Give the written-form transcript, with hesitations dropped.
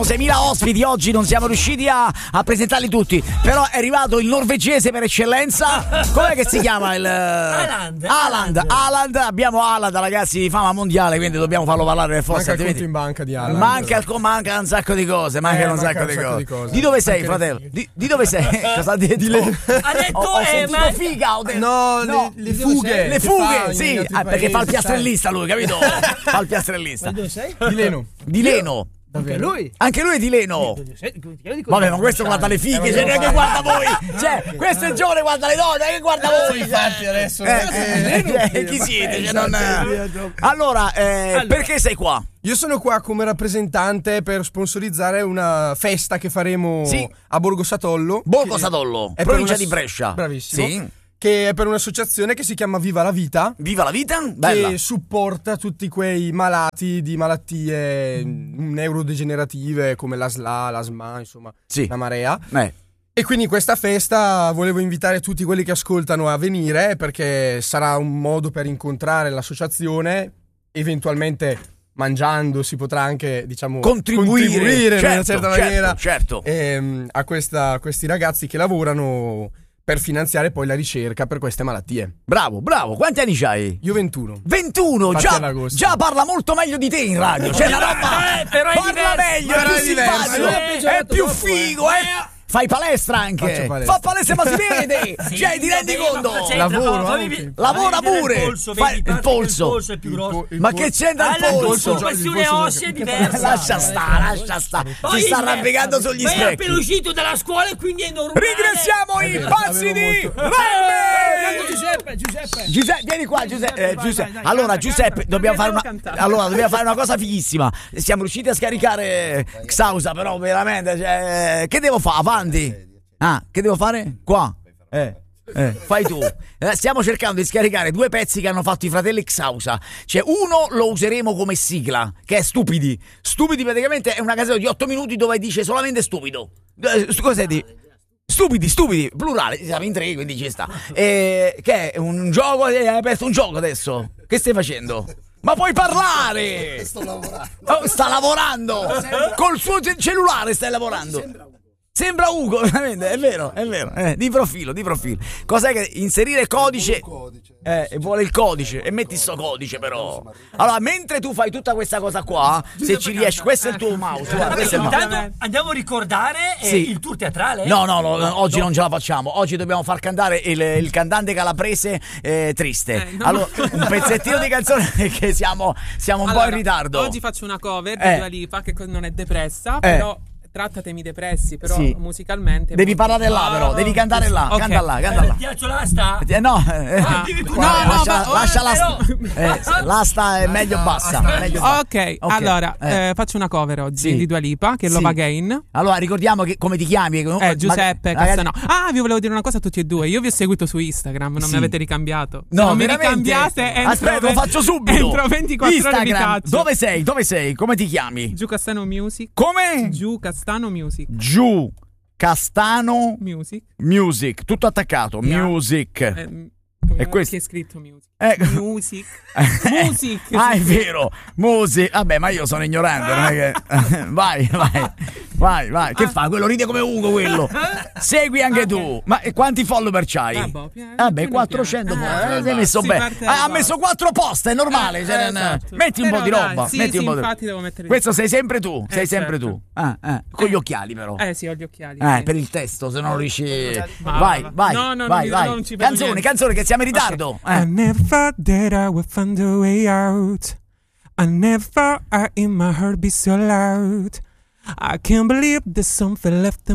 6.000 ospiti oggi, non siamo riusciti a presentarli tutti, però è arrivato il norvegese per eccellenza. Com'è che si chiama? Haaland. Abbiamo Haaland, ragazzi, di fama mondiale, quindi dobbiamo farlo parlare per forza. Manca il conto in banca di Haaland. Manca un sacco di cose. Manca un sacco di cose. Di dove sei, anche fratello? Di dove sei? Cosa ha detto? Ha detto ho sentito figa. No, le fughe. Le fughe, sì. Perché fa il piastrellista lui, capito? Fa il piastrellista. Ma dove sei? Di Leno. Anche lui? Anche lui è di Leno. Vabbè, ma questo guarda le fighe, cioè non è che guarda voi. Cioè, questo è il giovane, guarda le donne, che guarda voi. Infatti adesso chi siete? Cioè, non... Allora, perché sei qua? Io sono qua come rappresentante per sponsorizzare una festa che faremo a Borgo Satollo. Borgo Satollo, provincia di Brescia. Bravissimo. Sì. Che è per un'associazione che si chiama Viva la Vita. Viva la Vita? Bella. Che supporta tutti quei malati di malattie neurodegenerative come la SLA, l'asma, insomma, la marea. E quindi in questa festa volevo invitare tutti quelli che ascoltano a venire, perché sarà un modo per incontrare l'associazione, eventualmente mangiando si potrà anche, diciamo, contribuire in una certa maniera a questi ragazzi che lavorano per finanziare poi la ricerca per queste malattie. Bravo. Quanti anni c'hai? Io 21. 21? Già parla molto meglio di te in radio. Cioè la roba però parla meglio, è più simpatico, è più figo, Fai palestra anche. Fa palestra ma si vede. Cioè ti rendi conto? Lavora pure. Fai il polso. È più grosso. Ma che c'entra il polso? La questione ossea è diversa. Lascia sta. Si sta arrampicando sugli specchi. Ma è appena uscito dalla scuola e quindi è normale. Ringraziamo i pazzi di Giuseppe, vieni qua, Giuseppe. Allora, Giuseppe, dobbiamo fare una cosa fighissima. Siamo riusciti a scaricare Xausa, però veramente, cioè, che devo fare? Avanti. Che devo fare? Qua. Fai tu. Stiamo cercando di scaricare 2 pezzi che hanno fatto i fratelli Xausa. Cioè, uno lo useremo come sigla, che è Stupidi. Stupidi praticamente è una casetta di 8 minuti dove dice solamente stupido. Cos'è di? Stupidi, plurale, siamo in 3, quindi ci sta. Che è un gioco, hai aperto un gioco adesso. Che stai facendo? Ma puoi parlare! Sta lavorando! Col suo cellulare stai lavorando. Sembra Ugo, veramente, è vero. Di profilo. Cos'è che inserire codice? Vuole il codice. E metti sto codice però. Allora, mentre tu fai tutta questa cosa qua, se ci riesci, questo è il tuo mouse. Intanto andiamo a ricordare il tour teatrale. No, oggi non ce la facciamo. Oggi dobbiamo far cantare il cantante calabrese Triste. Allora, un pezzettino di canzone perché siamo un po' in ritardo. Oggi faccio una cover di Dua Lipa che non è depressa, però tratta temi depressi, però musicalmente devi parlare là, però devi cantare là. Okay. Canta là. Piaccio l'asta? No, lascia l'asta. L'asta è meglio bassa. Ok, allora faccio una cover oggi di Dua Lipa, che è Love Again. Allora ricordiamo che come ti chiami? Giuseppe Castano. Vi volevo dire una cosa a tutti e due. Io vi ho seguito su Instagram, non mi avete ricambiato. No, non mi ricambiate. Aspetta, lo faccio subito. Entro 24 ore vi caccio. Dove sei? Come ti chiami? Giù Castano Music. Come? Giù Castano Music. Giù Castano Music. Tutto attaccato. Music. E questo è scritto Music. Music. È vero. Music. Vabbè, ma io sono ignorante, non è che vai. Che fa? Quello ride come Ugo, quello. Segui anche tu. Ma quanti follower c'hai? Vabbè, 400. Sei messo bene. Ha messo 4 post, è normale. Metti un po' di roba. Infatti devo mettere. Questo sei sempre tu. Con gli occhiali, però. Sì, ho gli occhiali. Per il testo, se non riesci. Vai. Canzone che siamo in ritardo. I never thought that I would find a way out. I never thought in my heart be so loud. I can't believe there's something left in